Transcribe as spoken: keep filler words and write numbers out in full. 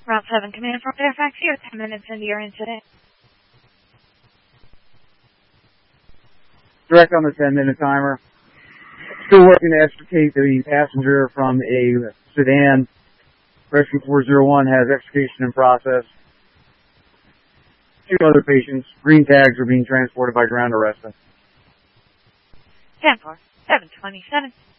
Route seven Command from Fairfax here, ten minutes into your incident. Direct on the ten minute timer. Still working to extricate the passenger from a sedan. Rescue four zero one has extrication in process. Two other patients, green tags, are being transported by ground arrest. ten four, seven twenty-seven.